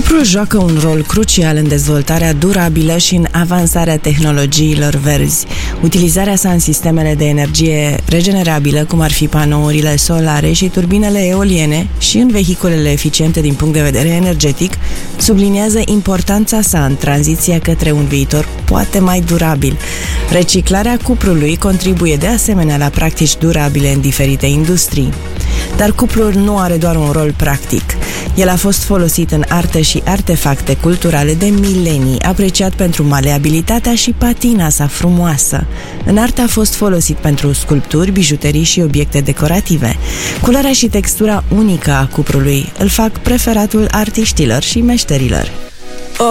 Cuprul joacă un rol crucial în dezvoltarea durabilă și în avansarea tehnologiilor verzi. Utilizarea sa în sistemele de energie regenerabilă, cum ar fi panourile solare și turbinele eoliene, și în vehiculele eficiente din punct de vedere energetic, subliniază importanța sa în tranziția către un viitor poate mai durabil. Reciclarea cuprului contribuie de asemenea la practici durabile în diferite industrii. Dar cuprul nu are doar un rol practic. El a fost folosit în arte și artefacte culturale de milenii, apreciat pentru maleabilitatea și patina sa frumoasă. În artă a fost folosit pentru sculpturi, bijuterii și obiecte decorative. Culoarea și textura unică a cuprului îl fac preferatul artiștilor și meșterilor.